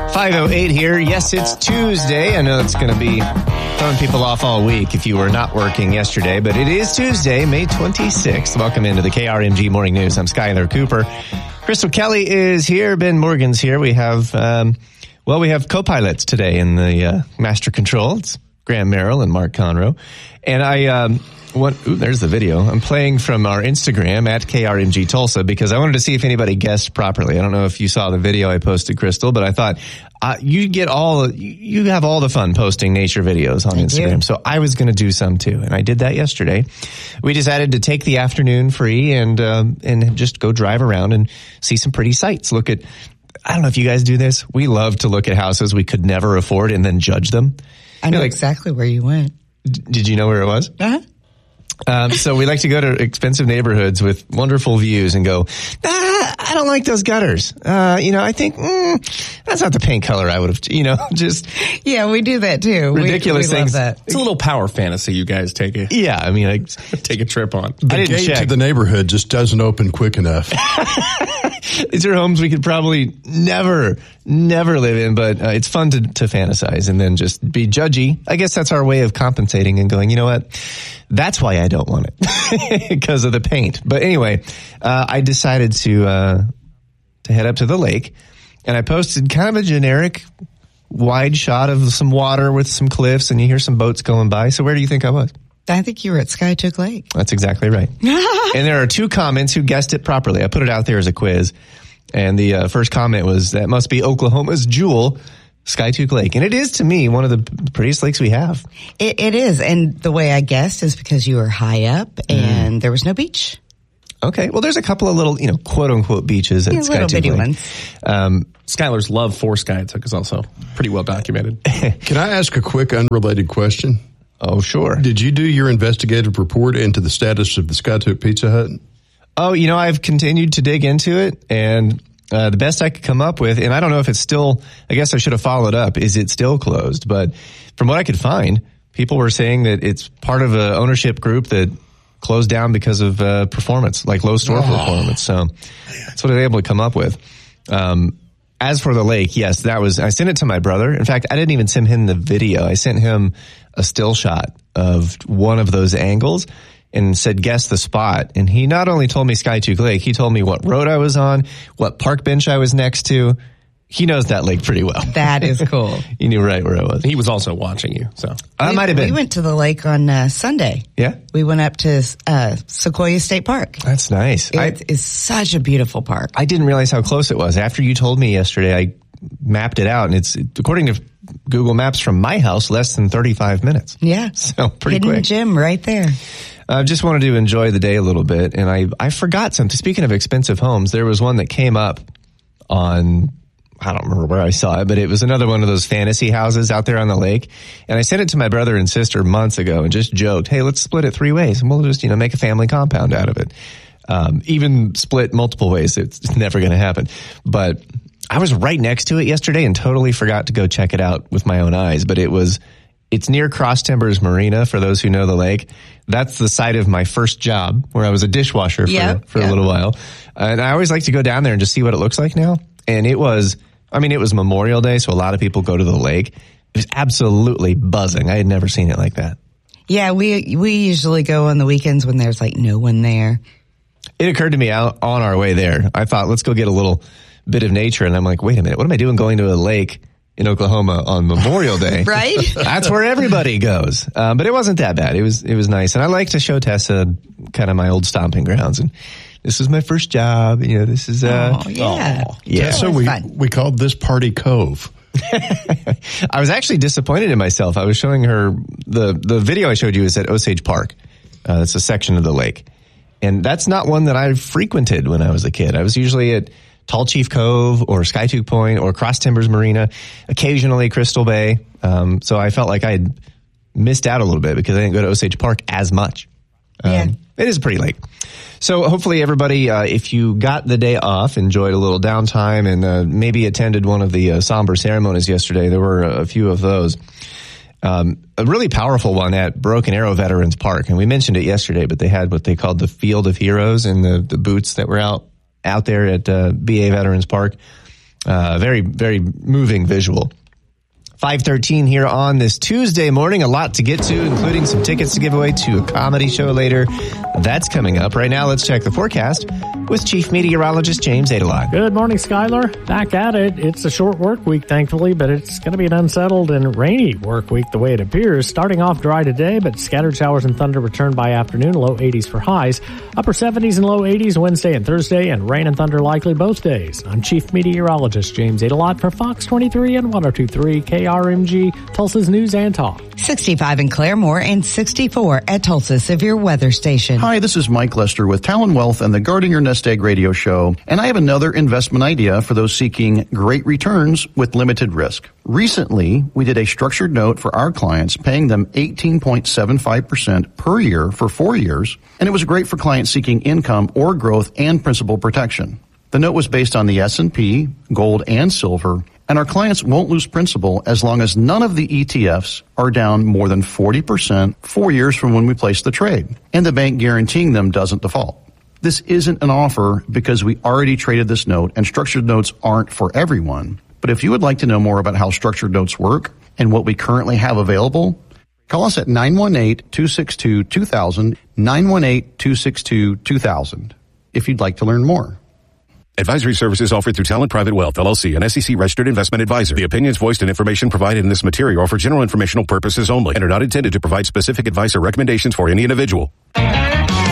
5:08 here. Yes, it's Tuesday. I know it's going to be throwing people off all week if you were not working yesterday, but it is Tuesday, May 26th. Welcome into the KRMG Morning News. I'm Skylar Cooper. Crystal Kelly is here. Ben Morgan's here. We have, we have co-pilots today in the master control. It's Graham Merrill and Mark Conroe. And there's the video. I'm playing from our Instagram at KRMG Tulsa because I wanted to see if anybody guessed properly. I don't know if you saw the video I posted, Crystal, but I thought you have all the fun posting nature videos on Instagram. So I was going to do some too, and I did that yesterday. We decided to take the afternoon free and just go drive around and see some pretty sights. I don't know if you guys do this. We love to look at houses we could never afford and then judge them. I know exactly where you went. Did you know where it was? Uh-huh. So we like to go to expensive neighborhoods with wonderful views and go, I don't like those gutters. I think, that's not the paint color I would have, just. Yeah, we do that too. Ridiculous we things. Love that. It's a little power fantasy you guys take a take a trip on. The gate to the neighborhood just doesn't open quick enough. These are homes we could probably never live in, but it's fun to fantasize and then just be judgy. I guess that's our way of compensating and going, you know what? That's why I don't want it because of the paint. But anyway, I decided to head up to the lake, and I posted kind of a generic wide shot of some water with some cliffs, and you hear some boats going by. So where do you think I was? I think you were at Skytook Lake. That's exactly right. And there are two comments who guessed it properly. I put it out there as a quiz. And the first comment was, that must be Oklahoma's jewel, Skytook Lake. And it is, to me, one of the prettiest lakes we have. It is. And the way I guessed is because you were high up and there was no beach. Okay. Well, there's a couple of little, quote unquote beaches at Skytook little bitty Lake. ones. Skylar's love for Skytook is also pretty well documented. Can I ask a quick unrelated question? Oh, sure. Did you do your investigative report into the status of the Skytook Pizza Hut? Oh, I've continued to dig into it, and the best I could come up with, and I don't know if it's still, I guess I should have followed up, is it still closed? But from what I could find, people were saying that it's part of an ownership group that closed down because of performance, like low store performance. So that's what I was able to come up with. As for the lake, yes, I sent it to my brother. In fact, I didn't even send him the video. I sent him a still shot of one of those angles and said, guess the spot. And he not only told me Skytook Lake, he told me what road I was on, what park bench I was next to. He knows that lake pretty well. That is cool. He knew right where I was. He was also watching you, so. I might have been. We went to the lake on Sunday. Yeah? We went up to Sequoia State Park. That's nice. It is such a beautiful park. I didn't realize how close it was. After you told me yesterday, I mapped it out, and it's, according to Google Maps from my house, less than 35 minutes. Yeah. So pretty Hidden quick. gem right there. I just wanted to enjoy the day a little bit, and I forgot something. Speaking of expensive homes, there was one that came up on, I don't remember where I saw it, but it was another one of those fantasy houses out there on the lake. And I sent it to my brother and sister months ago and just joked, hey, let's split it 3 ways and we'll just, make a family compound out of it. Even split multiple ways, it's never going to happen. But I was right next to it yesterday and totally forgot to go check it out with my own eyes. But it's near Cross Timbers Marina, for those who know the lake. That's the site of my first job, where I was a dishwasher for a little while. And I always like to go down there and just see what it looks like now. And it was Memorial Day, so a lot of people go to the lake. It was absolutely buzzing. I had never seen it like that. Yeah, we usually go on the weekends when there's no one there. It occurred to me out on our way there. I thought, let's go get a little bit of nature. And I'm like, wait a minute, what am I doing going to a lake in Oklahoma on Memorial Day? Right? That's where everybody goes. But it wasn't that bad. It was nice. And I like to show Tessa kind of my old stomping grounds. And this was my first job. This is, yeah. Yeah. Tessa, we called this Party Cove. I was actually disappointed in myself. I was showing her the video I showed you is at Osage Park. That's a section of the lake. And that's not one that I frequented when I was a kid. I was usually at Tall Chief Cove or Skytook Point or Cross Timbers Marina, occasionally Crystal Bay. So I felt like I had missed out a little bit because I didn't go to Osage Park as much. It is a pretty lake. So hopefully everybody, if you got the day off, enjoyed a little downtime and maybe attended one of the somber ceremonies yesterday. There were a few of those. A really powerful one at Broken Arrow Veterans Park. And we mentioned it yesterday, but they had what they called the Field of Heroes and the boots that were out there at BA Veterans Park. Very, very moving visual. 5:13 here on this Tuesday morning. A lot to get to, including some tickets to give away to a comedy show later. That's coming up. Right now, let's check the forecast with Chief Meteorologist James Adelon. Good morning, Skylar. Back at it. It's a short work week, thankfully, but it's going to be an unsettled and rainy work week the way it appears. Starting off dry today, but scattered showers and thunder return by afternoon, low 80s for highs. Upper 70s and low 80s Wednesday and Thursday, and rain and thunder likely both days. I'm Chief Meteorologist James Adelon for Fox 23 and 102.3 KRMG, Tulsa's News and Talk. 65 in Claremore and 64 at Tulsa Severe Weather Station. Hi, this is Mike Lester with Talon Wealth and the Guarding Your Nest Egg radio show, and I have another investment idea for those seeking great returns with limited risk. Recently, we did a structured note for our clients, paying them 18.75% per year for 4 years, and it was great for clients seeking income or growth and principal protection. The note was based on the S&P, gold, and silver, and our clients won't lose principal as long as none of the ETFs are down more than 40% 4 years from when we placed the trade, and the bank guaranteeing them doesn't default. This isn't an offer because we already traded this note, and structured notes aren't for everyone. But if you would like to know more about how structured notes work and what we currently have available, call us at 918-262-2000, 918-262-2000, if you'd like to learn more. Advisory services offered through Talent Private Wealth, LLC, an SEC-registered investment advisor. The opinions voiced and information provided in this material are for general informational purposes only and are not intended to provide specific advice or recommendations for any individual.